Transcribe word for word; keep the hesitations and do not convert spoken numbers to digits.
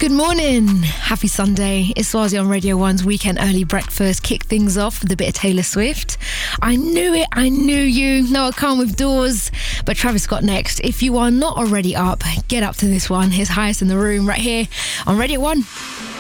Good morning. Happy Sunday. It's Swazi on Radio one's Weekend Early Breakfast. Kick things off with a bit of Taylor Swift. I knew it. I knew you. No, I can't with doors. But Travis Scott next. If you are not already up, get up to this one. His highest in the room right here on Radio one.